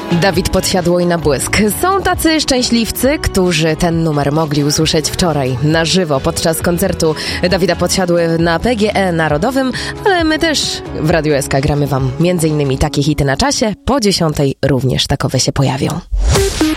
Dawid Podsiadło i Na błysk. Są tacy szczęśliwcy, którzy ten numer mogli usłyszeć wczoraj na żywo podczas koncertu Dawida Podsiadły na PGE Narodowym, ale my też w Radiu SK gramy wam m.in. takie hity na czasie. Po 10:00 również takowe się pojawią.